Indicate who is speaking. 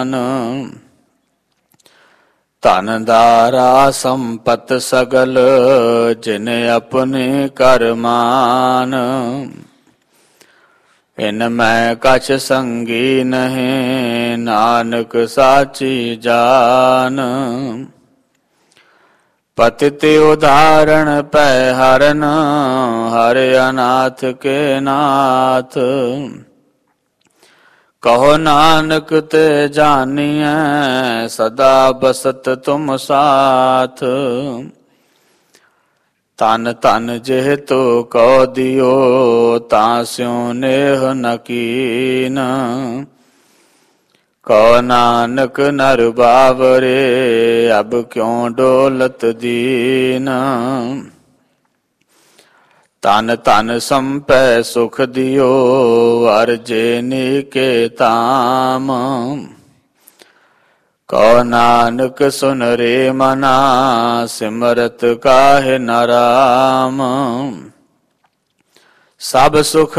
Speaker 1: ਧਨ ਦਾਰਾ ਸੰਪਤ ਸਗਲ ਜਿਨ ਆਪਣੇ ਕਰਮਾਨ। ਇਨ ਮੈਂ ਕਛ ਸੰਗੀ ਨਹੀਂ ਨਾਨਕ ਸਾਚੀ ਜਾਨ। ਪਤਿਤ ਉਦਾਹਰਣ ਪੈ ਹਰਨ ਹਰਿ ਅਨਾਥ ਕੇ ਨਾਥ। ਕਹੋ ਨਾਨਕ ਤੇ ਜਾਨੀਐ ਸਦਾ ਬਸਤ ਤੁਮ ਸਾਥ। ਤਨ ਤਨ ਜਿਹ ਤੋ ਕਉ ਦਿਓ ਤਾਂ ਸਿਉ ਨੇਹ ਨ ਕੀਨ। ਕਉ ਨਾਨਕ ਨਰ ਬਾਵਰੇ ਅਬ ਕਿਉ ਡੋਲਤ ਦੀਨ। ਤਨ ਤਨ ਸੰਪੈ ਸੁਖ ਦਿਓ ਅਰਜੇ ਨੀਕੇ ਤਾਮ। ਕਉ ਨਾਨਕ ਸੁਨ ਰੇ ਮਨਾ ਸਿਮਰਤ ਕਾਹਿ ਨ ਰਾਮ। ਸਭ ਸੁਖ